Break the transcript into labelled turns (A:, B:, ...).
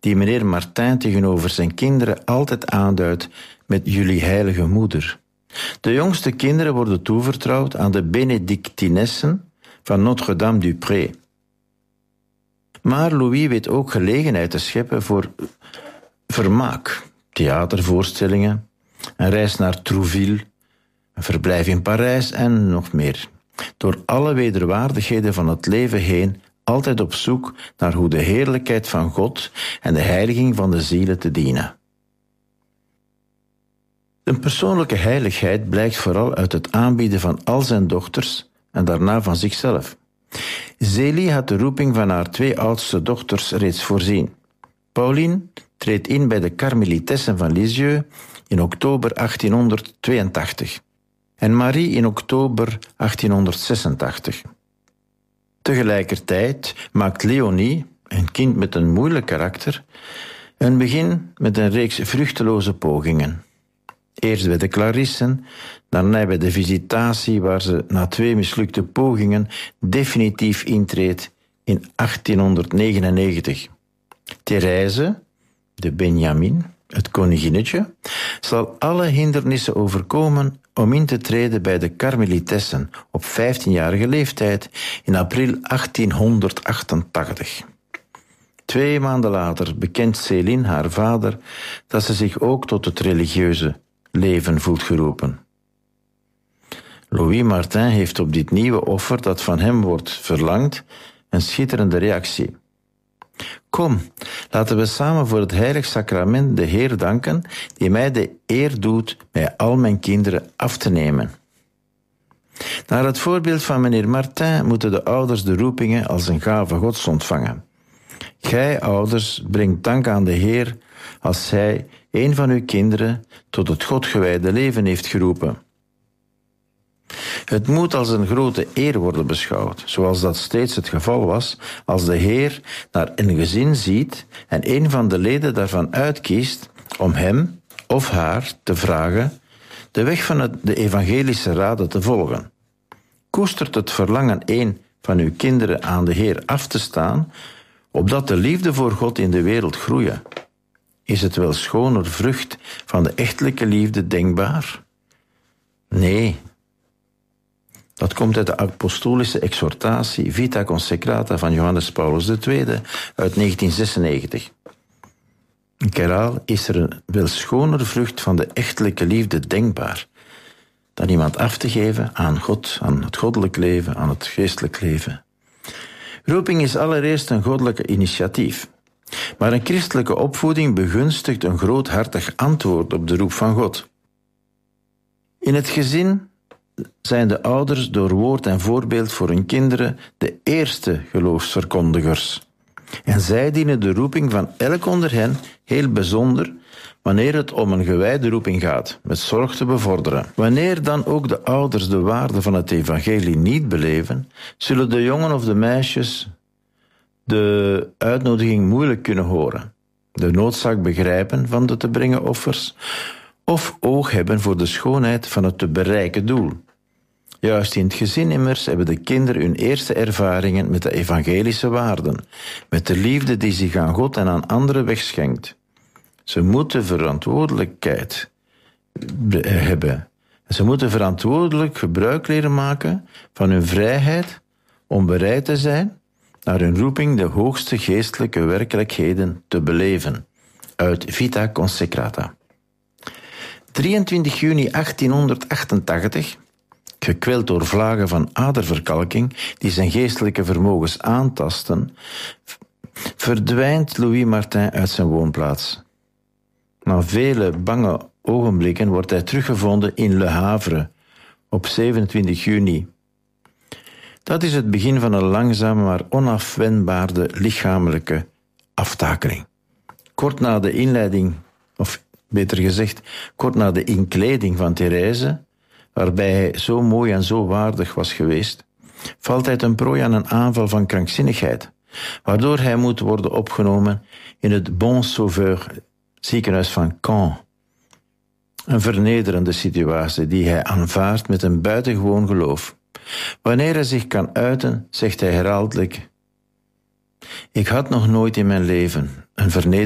A: die meneer Martin tegenover zijn kinderen altijd aanduidt met jullie heilige moeder. De jongste kinderen worden toevertrouwd aan de Benedictinessen van Notre-Dame-du-Pré. Maar Louis weet ook gelegenheid te scheppen voor vermaak, theatervoorstellingen, een reis naar Trouville, een verblijf in Parijs en nog meer. Door alle wederwaardigheden van het leven heen altijd op zoek naar hoe de heerlijkheid van God en de heiliging van de zielen te dienen. Een persoonlijke heiligheid blijkt vooral uit het aanbieden van al zijn dochters en daarna van zichzelf. Zélie had de roeping van haar 2 oudste dochters reeds voorzien. Pauline treedt in bij de Karmelitessen van Lisieux in oktober 1882 en Marie in oktober 1886. Tegelijkertijd maakt Léonie, een kind met een moeilijk karakter, een begin met een reeks vruchteloze pogingen. Eerst bij de Clarissen, daarna bij de Visitatie, waar ze na 2 mislukte pogingen definitief intreedt in 1899. Thérèse, de Benjamin, het koninginnetje, zal alle hindernissen overkomen om in te treden bij de Karmelitessen op 15-jarige leeftijd in april 1888. 2 maanden later bekent Céline haar vader dat ze zich ook tot het religieuze leven voelt geroepen. Louis Martin heeft op dit nieuwe offer dat van hem wordt verlangd een schitterende reactie. Kom, laten we samen voor het heilig sacrament de Heer danken, die mij de eer doet mij al mijn kinderen af te nemen. Naar het voorbeeld van meneer Martin moeten de ouders de roepingen als een gave Gods ontvangen. Gij, ouders, brengt dank aan de Heer als Hij een van uw kinderen tot het Godgewijde leven heeft geroepen. Het moet als een grote eer worden beschouwd, zoals dat steeds het geval was, als de Heer naar een gezin ziet en een van de leden daarvan uitkiest om hem of haar te vragen de weg van de evangelische raden te volgen. Koestert het verlangen een van uw kinderen aan de Heer af te staan, opdat de liefde voor God in de wereld groeien? Is het wel schoner vrucht van de echtelijke liefde denkbaar? Nee. Dat komt uit de apostolische exhortatie Vita Consecrata van Johannes Paulus II uit 1996. Ik herhaal, is er een wel schoner vrucht van de echtelijke liefde denkbaar dan iemand af te geven aan God, aan het goddelijk leven, aan het geestelijk leven? Roeping is allereerst een goddelijke initiatief. Maar een christelijke opvoeding begunstigt een groothartig antwoord op de roep van God. In het gezin zijn de ouders door woord en voorbeeld voor hun kinderen de eerste geloofsverkondigers. En zij dienen de roeping van elk onder hen heel bijzonder wanneer het om een gewijde roeping gaat, met zorg te bevorderen. Wanneer dan ook de ouders de waarde van het evangelie niet beleven, zullen de jongen of de meisjes de uitnodiging moeilijk kunnen horen, de noodzaak begrijpen van de te brengen offers, of oog hebben voor de schoonheid van het te bereiken doel. Juist in het gezin immers hebben de kinderen hun eerste ervaringen met de evangelische waarden, met de liefde die zich aan God en aan anderen wegschenkt. Ze moeten verantwoordelijkheid hebben. Ze moeten verantwoordelijk gebruik leren maken van hun vrijheid om bereid te zijn naar hun roeping de hoogste geestelijke werkelijkheden te beleven. Uit Vita Consecrata. 23 juni 1888, gekweld door vlagen van aderverkalking die zijn geestelijke vermogens aantasten, verdwijnt Louis Martin uit zijn woonplaats. Na vele bange ogenblikken wordt hij teruggevonden in Le Havre op 27 juni. Dat is het begin van een langzame maar onafwendbare lichamelijke aftakeling. Kort na de inleiding, of beter gezegd, kort na de inkleding van Thérèse, waarbij hij zo mooi en zo waardig was geweest, valt hij ten prooi aan een aanval van krankzinnigheid, waardoor hij moet worden opgenomen in het Bon Sauveur ziekenhuis van Caen. Een vernederende situatie die hij aanvaardt met een buitengewoon geloof. Wanneer hij zich kan uiten, zegt hij herhaaldelijk: ik had nog nooit in mijn leven een vernederende